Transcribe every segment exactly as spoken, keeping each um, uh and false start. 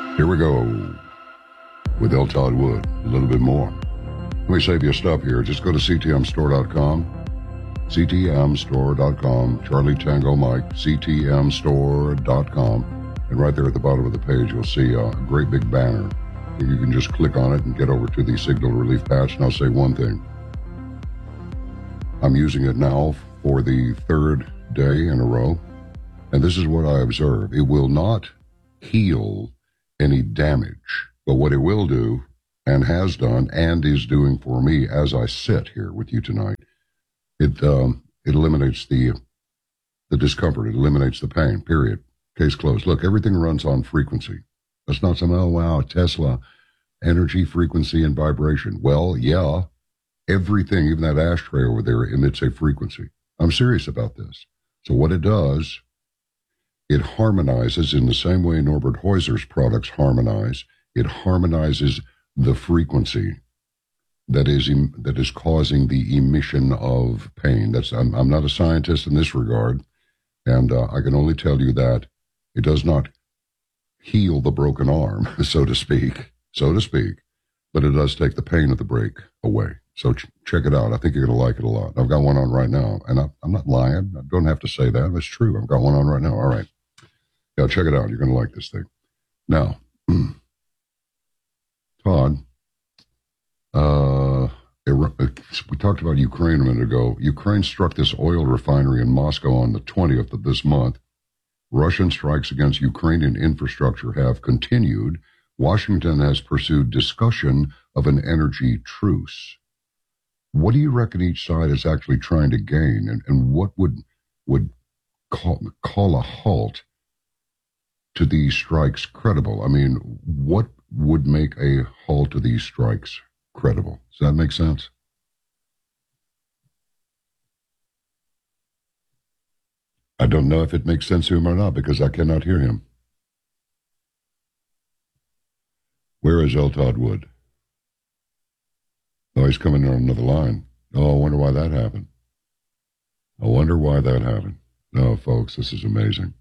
Here we go with L. Todd Wood, a little bit more. Let me save you a step here. Just go to C T M store dot com, C T M store dot com, Charlie Tango Mike, C T M store dot com. And right there at the bottom of the page, you'll see a great big banner. You can just click on it and get over to the Signal Relief Patch. And I'll say one thing. I'm using it now for the third day in a row. And this is what I observe. It will not heal any damage, but what it will do, and has done, and is doing for me as I sit here with you tonight, it um, it eliminates the the discomfort. It eliminates the pain, period. Case closed. Look, everything runs on frequency. That's not some, oh, wow, Tesla, energy, frequency, and vibration. Well, yeah, everything, even that ashtray over there, emits a frequency. I'm serious about this. So what it does, it harmonizes in the same way Norbert Heuser's products harmonize. It harmonizes the frequency that is em- that is causing the emission of pain. That's I'm, I'm not a scientist in this regard, and uh, I can only tell you that it does not heal the broken arm, so to speak, so to speak, but it does take the pain of the break away. So ch- check it out. I think you're going to like it a lot. I've got one on right now, and I, I'm not lying. I don't have to say that. It's true. I've got one on right now. All right. Yeah, check it out. You're going to like this thing. Now, Todd, uh, we talked about Ukraine a minute ago. Ukraine struck this oil refinery in Moscow on the twentieth of this month. Russian strikes against Ukrainian infrastructure have continued. Washington has pursued discussion of an energy truce. What do you reckon each side is actually trying to gain, and, and what would would call, call a halt to these strikes credible? I mean, what would make a halt to these strikes credible? Does that make sense? I don't know if it makes sense to him or not because I cannot hear him. Where is L. Todd Wood? Oh, he's coming on another line. Oh, I wonder why that happened. I wonder why that happened. No, folks, this is amazing.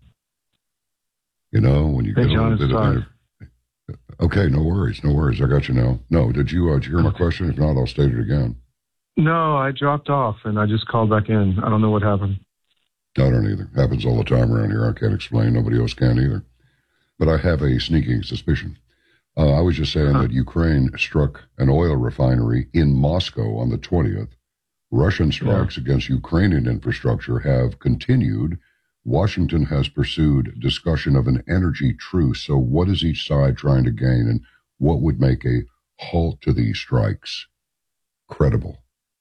You know, when you hey, get John, a little bit sorry. of... Inter- okay, no worries, no worries. I got you now. No, did you, uh, did you hear my question? If not, I'll state it again. No, I dropped off, and I just called back in. I don't know what happened. I don't either. Happens all the time around here. I can't explain. Nobody else can either. But I have a sneaking suspicion. Uh, I was just saying huh. that Ukraine struck an oil refinery in Moscow on the twentieth. Russian strikes yeah. against Ukrainian infrastructure have continued. Washington has pursued discussion of an energy truce. So what is each side trying to gain, and what would make a halt to these strikes credible?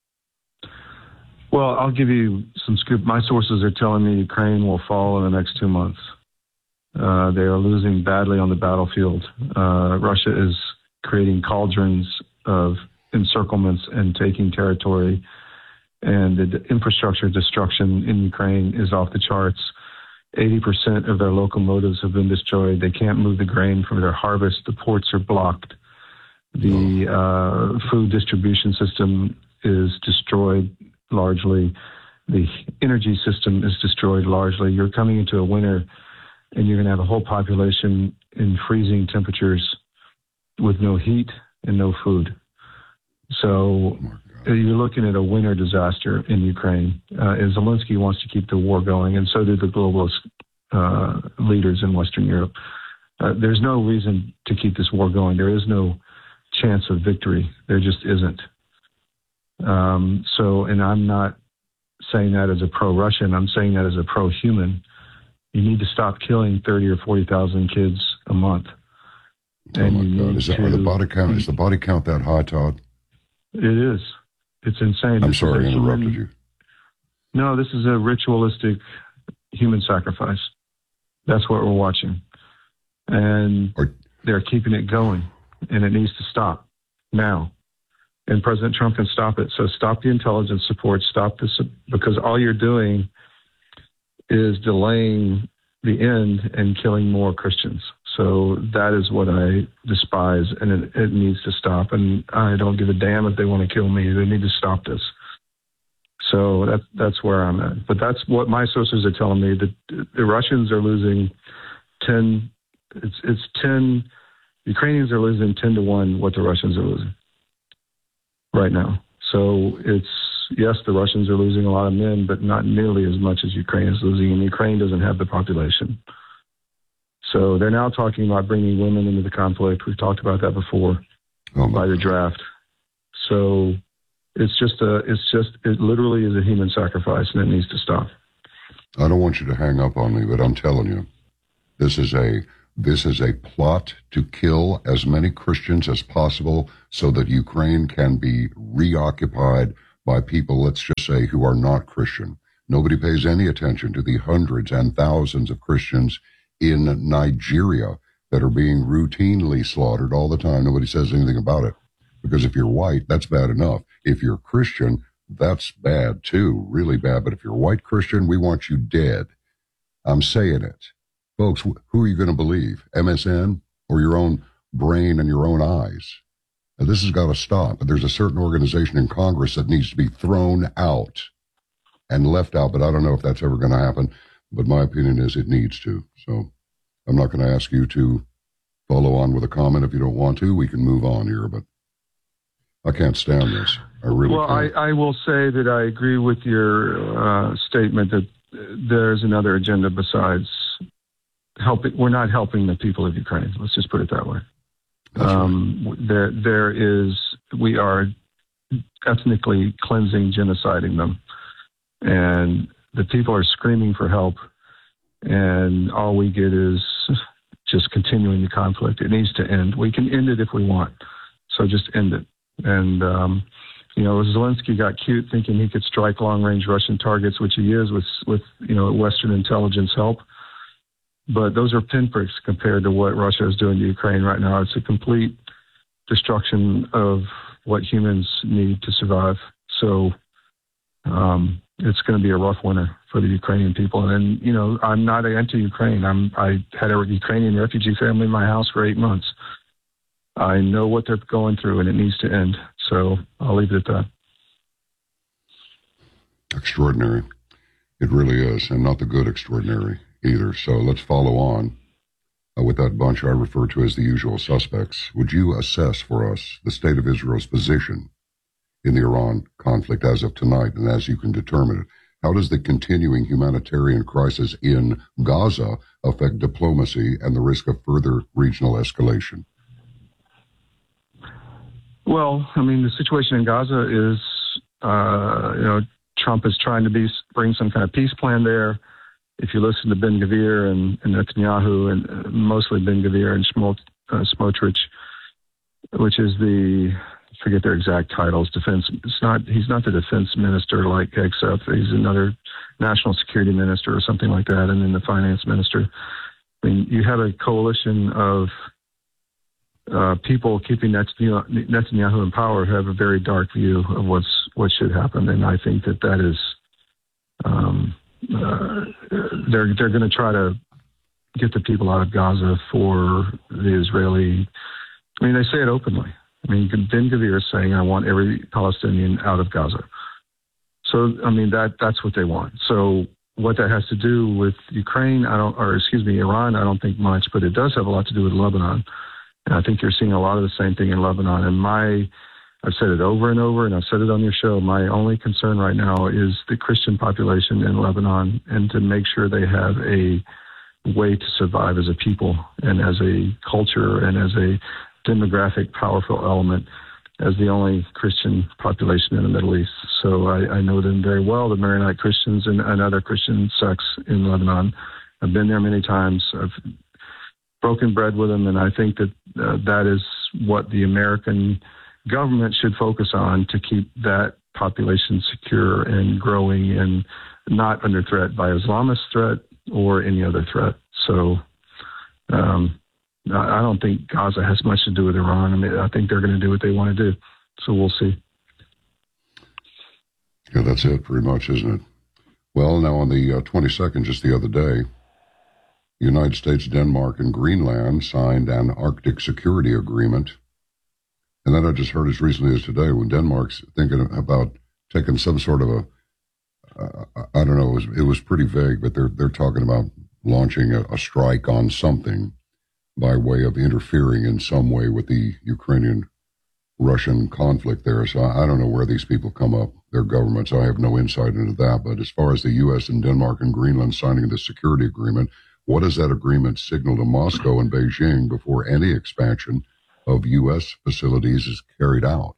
Well, I'll give you some scoop. My sources are telling me Ukraine will fall in the next two months. Uh, they are losing badly on the battlefield. Uh, Russia is creating cauldrons of encirclements and taking territory. And the infrastructure destruction in Ukraine is off the charts. eighty percent of their locomotives have been destroyed. They can't move the grain for their harvest. The ports are blocked. The uh, food distribution system is destroyed largely. The energy system is destroyed largely. You're coming into a winter and you're going to have a whole population in freezing temperatures with no heat and no food. So you're looking at a winter disaster in Ukraine. Uh, and Zelensky wants to keep the war going, and so do the globalist uh, leaders in Western Europe. Uh, there's no reason to keep this war going. There is no chance of victory. There just isn't. Um, so, and I'm not saying that as a pro-Russian. I'm saying that as a pro-human. You need to stop killing thirty or forty thousand kids a month. Oh and my you God! need Is, that, to, are the body count, is the body count that high, Todd? It is. It's insane. I'm This sorry I is a interrupted human, you. No, this is a ritualistic human sacrifice. That's what we're watching. And Are, they're keeping it going, and it needs to stop now. And President Trump can stop it. So stop the intelligence support, stop this, because all you're doing is delaying the end and killing more Christians. So that is what I despise, and it, it needs to stop. And I don't give a damn if they want to kill me. They need to stop this. So that's that's where I'm at. But that's what my sources are telling me. That the Russians are losing ten. It's it's ten Ukrainians are losing ten to one what the Russians are losing right now. So it's, yes, the Russians are losing a lot of men, but not nearly as much as Ukraine is losing, and Ukraine doesn't have the population. So they're now talking about bringing women into the conflict. We've talked about that before oh by the draft. So it's just a, it's just, it literally is a human sacrifice, and it needs to stop. I don't want you to hang up on me, but I'm telling you, this is a, this is a plot to kill as many Christians as possible so that Ukraine can be reoccupied by people, let's just say, who are not Christian. Nobody pays any attention to the hundreds and thousands of Christians in Nigeria that are being routinely slaughtered all the time. Nobody says anything about it. Because if you're white, that's bad enough. If you're Christian, that's bad too, really bad. But if you're white Christian, we want you dead. I'm saying it. Folks, who are you going to believe? M S N or your own brain and your own eyes? Now, this has got to stop. But there's a certain organization in Congress that needs to be thrown out and left out. But I don't know if that's ever going to happen. But my opinion is it needs to. So I'm not going to ask you to follow on with a comment if you don't want to. We can move on here, but I can't stand this. I really well, can't. I, I will say that I agree with your uh, statement that there's another agenda besides helping. We're not helping the people of Ukraine. Let's just put it that way. Um, right. There, there is. We are ethnically cleansing, genociding them, and the people are screaming for help, and all we get is just continuing the conflict. It needs to end. We can end it if we want, so just end it. And, um, you know, Zelensky got cute thinking he could strike long-range Russian targets, which he is with, with, you know, Western intelligence help. But those are pinpricks compared to what Russia is doing to Ukraine right now. It's a complete destruction of what humans need to survive. So um, it's going to be a rough winter for the Ukrainian people. And, you know, I'm not anti-Ukraine. I'm, I had a Ukrainian refugee family in my house for eight months. I know what they're going through, and it needs to end. So I'll leave it at that. Extraordinary. It really is, and not the good extraordinary either. So let's follow on uh, with that bunch I refer to as the usual suspects. Would you assess for us the state of Israel's position in the Iran conflict as of tonight, and as you can determine it? How does the continuing humanitarian crisis in Gaza affect diplomacy and the risk of further regional escalation? Well, I mean, the situation in Gaza is, uh, you know, Trump is trying to be, bring some kind of peace plan there. If you listen to Ben Gvir and, and Netanyahu, and uh, mostly Ben Gvir and Shmot, uh, Smotrich, which is the, I forget their exact titles, defense, it's not, he's not the defense minister like Hegseth, he's another national security minister or something like that, and then the finance minister. I mean, you have a coalition of Uh, people keeping Netanyahu in power who have a very dark view of what's what should happen, and I think that that is um, uh, they're they're going to try to get the people out of Gaza for the Israeli. I mean, they say it openly. I mean, Ben Gvir is saying, "I want every Palestinian out of Gaza." So, I mean, that that's what they want. So, what that has to do with Ukraine, I don't, or excuse me, Iran, I don't think much, but it does have a lot to do with Lebanon. And I think you're seeing a lot of the same thing in Lebanon. And my, I've said it over and over, and I've said it on your show, my only concern right now is the Christian population in Lebanon, and to make sure they have a way to survive as a people and as a culture and as a demographic powerful element as the only Christian population in the Middle East. So I, I know them very well, the Maronite Christians and, and other Christian sects in Lebanon. I've been there many times. I've broken bread with them, and I think that uh, that is what the American government should focus on, to keep that population secure and growing and not under threat by Islamist threat or any other threat. So um, I don't think Gaza has much to do with Iran. I mean, I think they're going to do what they want to do. So we'll see. Yeah, that's it pretty much, isn't it? Well, now on the uh, twenty-second, just the other day, the United States, Denmark, and Greenland signed an Arctic security agreement. And then I just heard as recently as today, when Denmark's thinking about taking some sort of a, uh, I don't know, it was, it was pretty vague, but they're they're talking about launching a, a strike on something by way of interfering in some way with the Ukrainian-Russian conflict there. So I, I don't know where these people come up, their governments. I have no insight into that. But as far as the U S and Denmark and Greenland signing the security agreement, what does that agreement signal to Moscow and Beijing before any expansion of U S facilities is carried out?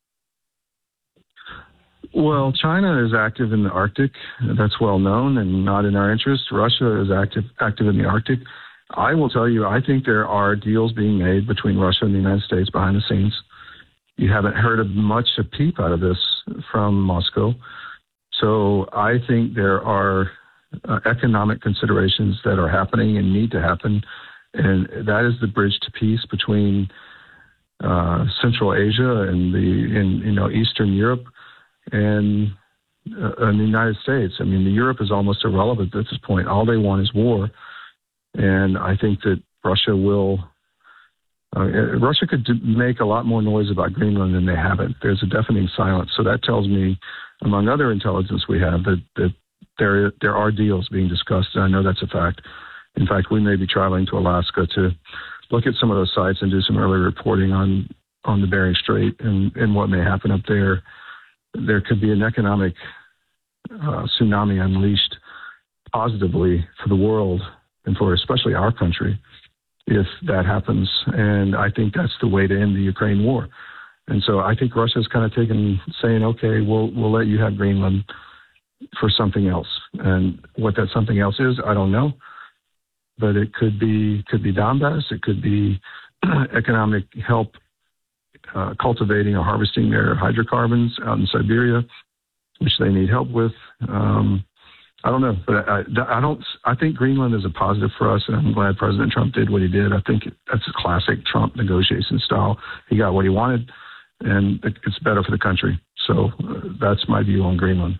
Well, China is active in the Arctic. That's well known and not in our interest. Russia is active active in the Arctic. I will tell you, I think there are deals being made between Russia and the United States behind the scenes. You haven't heard of much a peep out of this from Moscow. So I think there are uh, economic considerations that are happening and need to happen. And that is the bridge to peace between uh, Central Asia and the, in, you know, Eastern Europe and, uh, and the United States. I mean, the Europe is almost irrelevant at this point. All they want is war. And I think that Russia will, uh, Russia could do, make a lot more noise about Greenland than they haven't. There's a deafening silence. So that tells me, among other intelligence we have, that, that there there are deals being discussed. And I know that's a fact. In fact, we may be traveling to Alaska to look at some of those sites and do some early reporting on, on the Bering Strait and, and what may happen up there. There could be an economic uh, tsunami unleashed positively for the world and for especially our country if that happens. And I think that's the way to end the Ukraine war. And so I think Russia's kind of taken, saying, okay, we'll we'll let you have Greenland for something else. And what that something else is, I don't know. But it could be could be Donbass. It could be economic help uh, cultivating or harvesting their hydrocarbons out in Siberia, which they need help with. Um, I don't know, but I, I don't. I think Greenland is a positive for us, and I'm glad President Trump did what he did. I think that's a classic Trump negotiation style. He got what he wanted, and it's better for the country. So uh, that's my view on Greenland.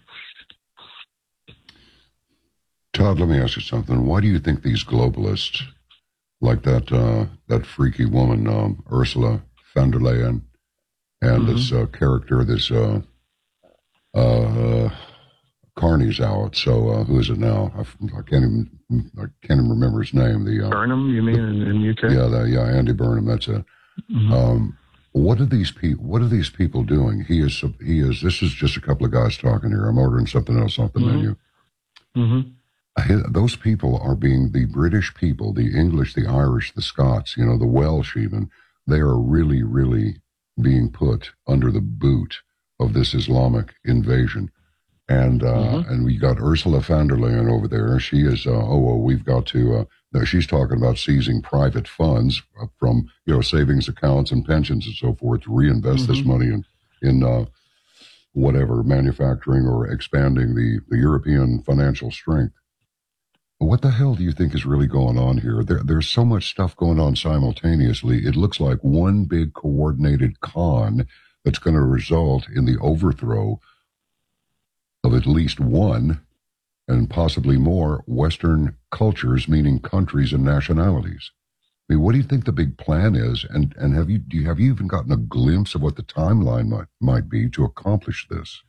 Todd, let me ask you something. Why do you think these globalists, like that uh, that freaky woman um, Ursula von der Leyen, and mm-hmm. this uh, character, this uh, uh, Carney's out. So uh, who is it now? I, I can't even I can't even remember his name. The uh, Burnham, you mean the, in, in U K? Yeah, the, yeah, Andy Burnham. That's it. Mm-hmm. Um, what are these people? What are these people doing? He is. He is. This is just a couple of guys talking here. I'm ordering something else off the mm-hmm. menu. Mm-hmm. Those people are being the British people, the English, the Irish, the Scots, you know, the Welsh even. They are really, really being put under the boot of this Islamic invasion. And uh, mm-hmm. and we got Ursula von der Leyen over there. She is, uh, oh, well, we've got to, uh, she's talking about seizing private funds from, you know, savings accounts and pensions and so forth to reinvest mm-hmm. this money in, in uh, whatever, manufacturing or expanding the, the European financial strength. What the hell do you think is really going on here? There, there's so much stuff going on simultaneously. It looks like one big coordinated con that's going to result in the overthrow of at least one and possibly more Western cultures, meaning countries and nationalities. I mean, what do you think the big plan is? And, and have you, do you, have you even gotten a glimpse of what the timeline might, might be to accomplish this?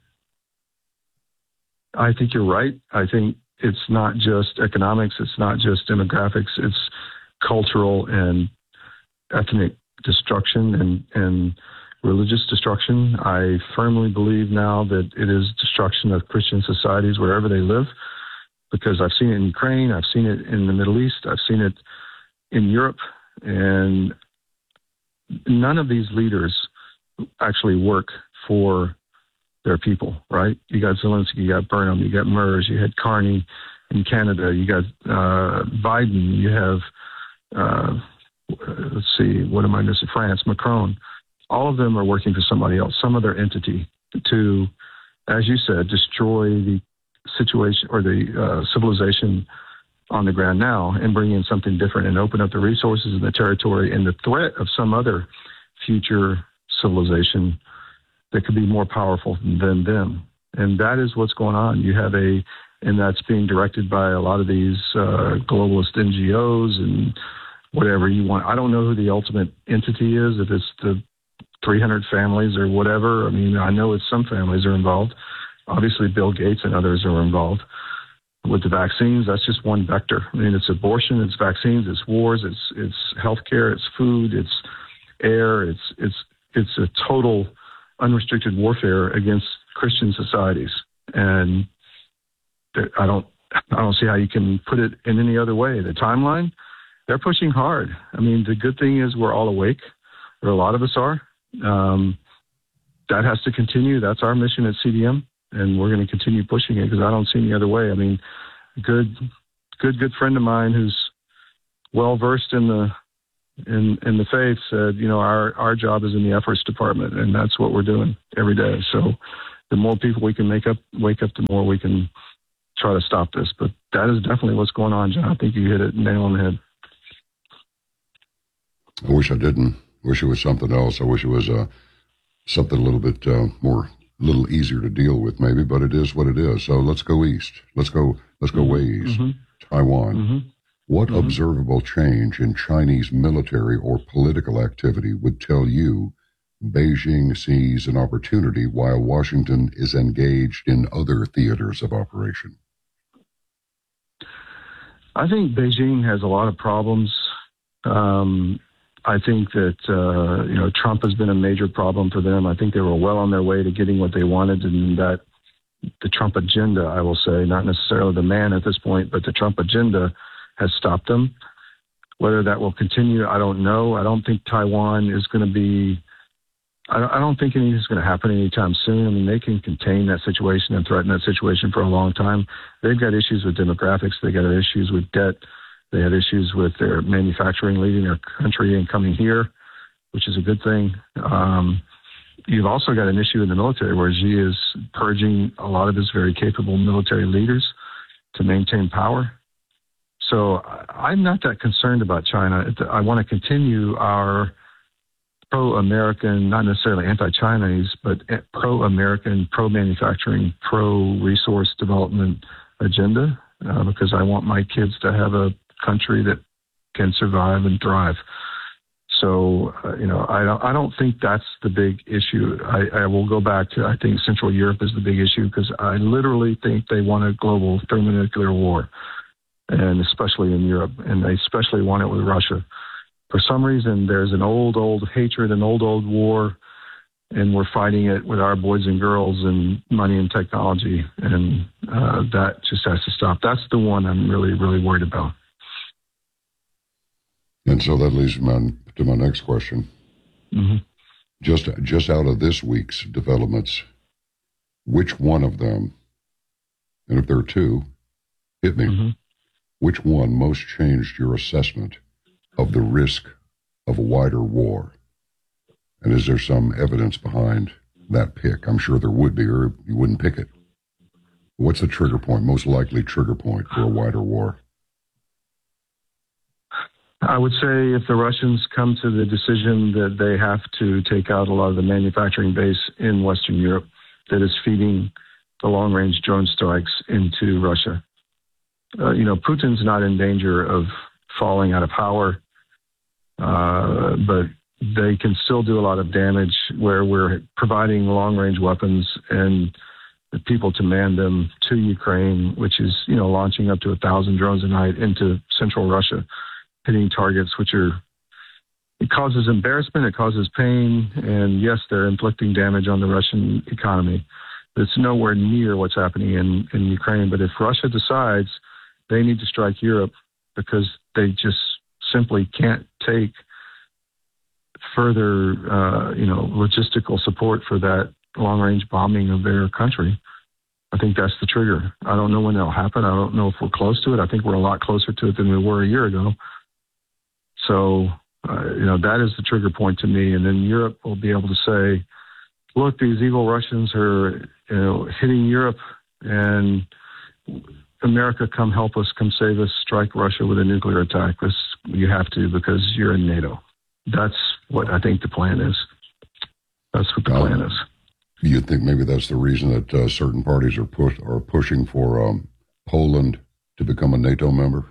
I think you're right. I think it's not just economics. It's not just demographics. It's cultural and ethnic destruction and, and religious destruction. I firmly believe now that it is destruction of Christian societies wherever they live, because I've seen it in Ukraine. I've seen it in the Middle East. I've seen it in Europe. And none of these leaders actually work for their people, right? You got Zelensky, you got Burnham, you got Merz, you had Carney in Canada, you got uh, Biden, you have, uh, let's see, what am I missing? France, Macron. All of them are working for somebody else, some other entity to, as you said, destroy the situation or the uh, civilization on the ground now and bring in something different and open up the resources and the territory and the threat of some other future civilization that could be more powerful than them. And that is what's going on. You have a, and that's being directed by a lot of these uh, globalist N G Os and whatever you want. I don't know who the ultimate entity is, if it's the three hundred families or whatever. I mean, I know it's some families are involved. Obviously, Bill Gates and others are involved. with the vaccines, that's just one vector. I mean, it's abortion, it's vaccines, it's wars, it's it's healthcare, it's food, it's air, it's it's it's a total unrestricted warfare against Christian societies. And I don't I don't see how you can put it in any other way. The timeline, they're pushing hard. I mean, the good thing is we're all awake, or a lot of us are. Um, that has to continue. That's our mission at C D M. And we're going to continue pushing it because I don't see any other way. I mean, good, good, good friend of mine who's well versed in the in in the faith said, you know, our our job is in the efforts department, and that's what we're doing every day. So, the more people we can make up, wake up, the more we can try to stop this. But that is definitely what's going on, John. I think you hit it nail on the head. I wish I didn't. I wish it was something else. I wish it was uh, something a little bit uh, more. A little easier to deal with, maybe, but it is what it is. So let's go east. Let's go. Let's go way east. Mm-hmm. Taiwan. Mm-hmm. What mm-hmm. observable change in Chinese military or political activity would tell you Beijing sees an opportunity while Washington is engaged in other theaters of operation? I think Beijing has a lot of problems. Um, I think that, uh, you know, Trump has been a major problem for them. I think they were well on their way to getting what they wanted, and that the Trump agenda, I will say, not necessarily the man at this point, but the Trump agenda has stopped them. Whether that will continue, I don't know. I don't think Taiwan is going to be, I don't think anything is going to happen anytime soon. I mean, they can contain that situation and threaten that situation for a long time. They've got issues with demographics. They've got issues with debt. They had issues with their manufacturing leaving their country and coming here, which is a good thing. Um, you've also got an issue in the military where Xi is purging a lot of his very capable military leaders to maintain power. So I'm not that concerned about China. I want to continue our pro-American, not necessarily anti-Chinese, but pro-American, pro-manufacturing, pro-resource development agenda uh, because I want my kids to have a country that can survive and thrive. So, uh, you know, I don't, I don't think that's the big issue. I, I will go back to, I think Central Europe is the big issue because I literally think they want a global thermonuclear war, and especially in Europe, and they especially want it with Russia. For some reason, there's an old, old hatred, an old, old war, and we're fighting it with our boys and girls and money and technology, and uh, that just has to stop. That's the one I'm really, really worried about. And so that leads me to my next question. Mm-hmm. Just just out of this week's developments, which one of them, and if there are two, hit me, mm-hmm. which one most changed your assessment of the risk of a wider war? And is there some evidence behind that pick? I'm sure there would be, or you wouldn't pick it. What's the trigger point, most likely trigger point for a wider war? I would say if the Russians come to the decision that they have to take out a lot of the manufacturing base in Western Europe that is feeding the long-range drone strikes into Russia. Uh, you know, Putin's not in danger of falling out of power, uh, but they can still do a lot of damage where we're providing long-range weapons and the people to man them to Ukraine, which is, you know, launching up to a thousand drones a night into central Russia, hitting targets, which are, it causes embarrassment, it causes pain, and yes, they're inflicting damage on the Russian economy. It's nowhere near what's happening in, in Ukraine. But if Russia decides they need to strike Europe because they just simply can't take further, uh, you know, logistical support for that long-range bombing of their country, I think that's the trigger. I don't know when that'll happen. I don't know if we're close to it. I think we're a lot closer to it than we were a year ago. So, uh, you know, that is the trigger point to me. And then Europe will be able to say, look, these evil Russians are, you know, hitting Europe, and America, come help us, come save us, strike Russia with a nuclear attack. This, you have to, because you're in NATO. That's what I think the plan is. That's what the um, plan is. You think maybe that's the reason that uh, certain parties are push, are pushing for um, Poland to become a NATO member?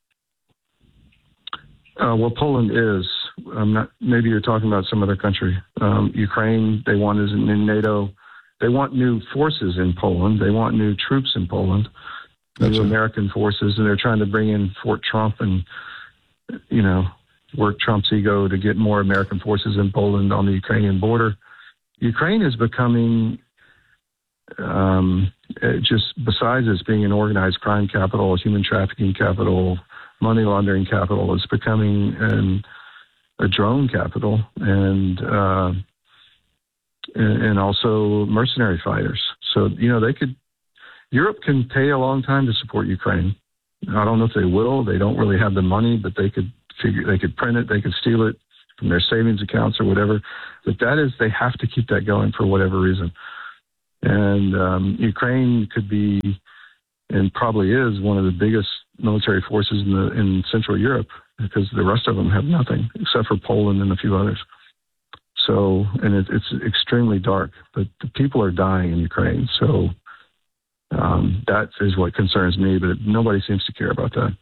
Uh, well, Poland is. I'm not. Maybe you're talking about some other country. Um, Ukraine, they want is in NATO. They want new forces in Poland. They want new troops in Poland. That's new it. American forces, and they're trying to bring in Fort Trump and, you know, work Trump's ego to get more American forces in Poland on the Ukrainian border. Ukraine is becoming, um, just besides this being an organized crime capital, a human trafficking capital, money laundering capital, it's becoming an, a drone capital, and, uh, and and also mercenary fighters. So, you know, they could, Europe can pay a long time to support Ukraine. I don't know if they will. They don't really have the money, but they could figure, they could print it, they could steal it from their savings accounts or whatever. But that is, they have to keep that going for whatever reason. And um, Ukraine could be, and probably is, one of the biggest military forces in, the, in Central Europe, because the rest of them have nothing except for Poland and a few others. So, and it, it's extremely dark, but the people are dying in Ukraine. So um, that is what concerns me, but nobody seems to care about that.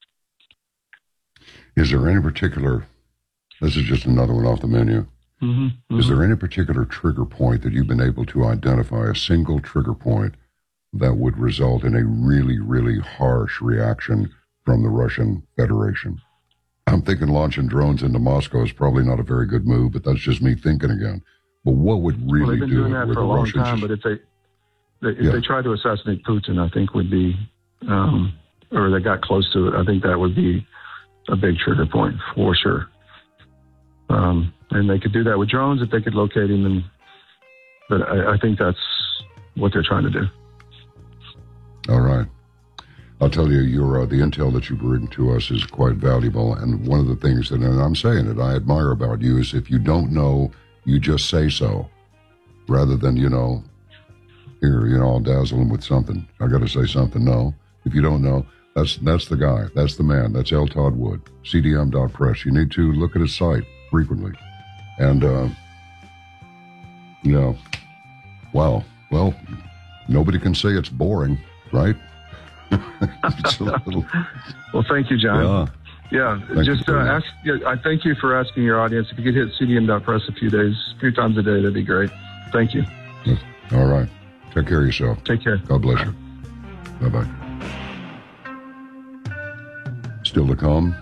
Is there any particular, this is just another one off the menu, mm-hmm, mm-hmm. Is there any particular trigger point that you've been able to identify, a single trigger point that would result in a really, really harsh reaction from the Russian Federation? I'm thinking launching drones into Moscow is probably not a very good move, but that's just me thinking again. But what would really well, they've been do doing it that with for the a long Russians? time, but if they, they if yeah. they tried to assassinate Putin, I think would be, um, or they got close to it, I think that would be a big trigger point for sure. Um, and they could do that with drones if they could locate him, and but I, I think that's what they're trying to do. All right. I'll tell you, your, uh, the intel that you've written to us is quite valuable. And one of the things that, and I'm saying it, I admire about you is if you don't know, you just say so. Rather than, you know, here, you know, I'll dazzle them with something. I got to say something. No. If you don't know, that's that's the guy. That's the man. That's L. Todd Wood, C D M dot press. You need to look at his site frequently. And, uh, you know, wow. Well, nobody can say it's boring, right? It's a little... Well, thank you, John. Yeah, yeah just uh, ask. Yeah, I thank you for asking your audience. If you could hit C D M dot press a few days, a few times a day, that'd be great. Thank you. All right. Take care of yourself. Take care. God bless you. Bye-bye. Still to come,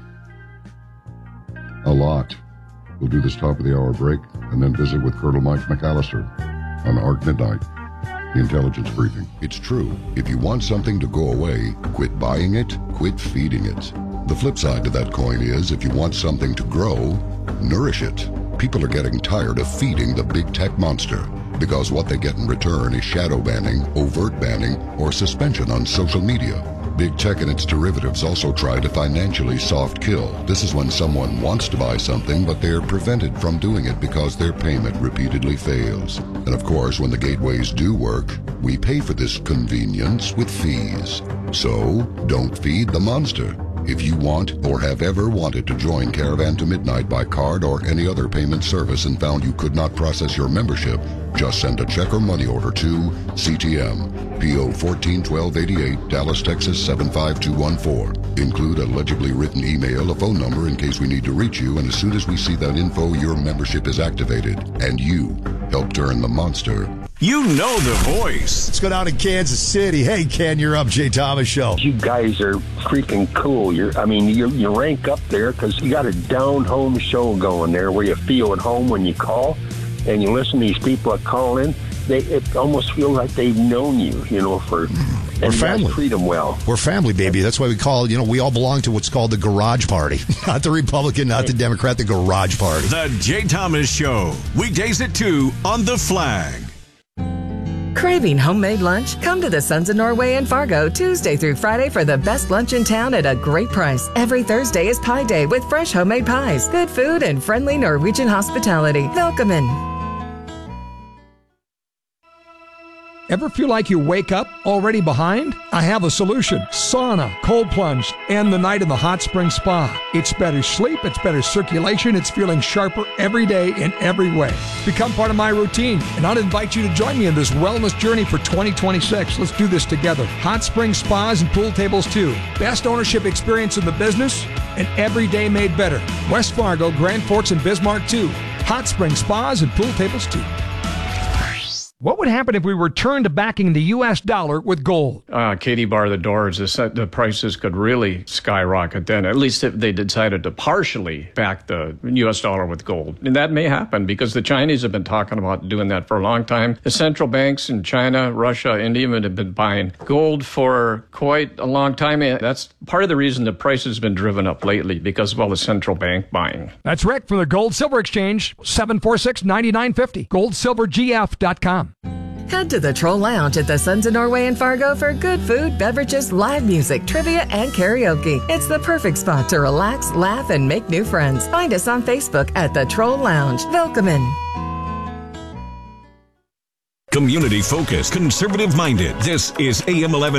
a lot. We'll do this top of the hour break and then visit with Colonel Mike McAllister on Arc Midnight. The Intelligence Briefing. It's true. If you want something to go away, quit buying it, quit feeding it. The flip side to that coin is if you want something to grow, nourish it. People are getting tired of feeding the big tech monster because what they get in return is shadow banning, overt banning, or suspension on social media. Big tech and its derivatives also try to financially soft kill. This is when someone wants to buy something, but they're prevented from doing it because their payment repeatedly fails. And of course, when the gateways do work, we pay for this convenience with fees. So, don't feed the monster. If you want or have ever wanted to join Caravan to Midnight by card or any other payment service and found you could not process your membership, just send a check or money order to C T M, P O fourteen twelve eighty-eight, Dallas, Texas seven five two one four. Include a legibly written email, a phone number in case we need to reach you, and as soon as we see that info, your membership is activated, and you help turn the monster. You know the voice. Let's go down to Kansas City. Hey, Ken, you're up, Jay Thomas Show. You guys are freaking cool. You're, I mean, you you rank up there because you got a down-home show going there where you feel at home when you call, and you listen to these people that call in. They it almost feel like they've known you, you know, for and We're family. Treat them well. We're family, baby. That's why we call, you know, we all belong to what's called the Garage Party. Not the Republican, not the Democrat, the Garage Party. The Jay Thomas Show. Weekdays at two on The Flag. Craving homemade lunch? Come to the Sons of Norway in Fargo Tuesday through Friday for the best lunch in town at a great price. Every Thursday is Pie Day with fresh homemade pies, good food, and friendly Norwegian hospitality. Welcome. Ever feel like you wake up already behind? I have a solution. Sauna, cold plunge, and the night in the hot spring spa. It's better sleep, it's better circulation, it's feeling sharper every day in every way. Become part of my routine, and I'd invite you to join me in this wellness journey for twenty twenty-six. Let's do this together. Hot spring spas and pool tables too. Best ownership experience in the business, and every day made better. West Fargo, Grand Forks, and Bismarck too. Hot spring spas and pool tables too. What would would happen if we returned to backing the U S dollar with gold? Uh, Katie bar the doors. The, the prices could really skyrocket then, at least if they decided to partially back the U S dollar with gold. And that may happen because the Chinese have been talking about doing that for a long time. The central banks in China, Russia, and even have been buying gold for quite a long time. And that's part of the reason the price has been driven up lately, because of all the central bank buying. That's Rick from the Gold Silver Exchange, seven four six, nine nine five zero, gold silver g f dot com. Head to the Troll Lounge at the Sons of Norway in Fargo for good food, beverages, live music, trivia, and karaoke. It's the perfect spot to relax, laugh, and make new friends. Find us on Facebook at the Troll Lounge. Welcome. Community focused, conservative minded. This is A M eleven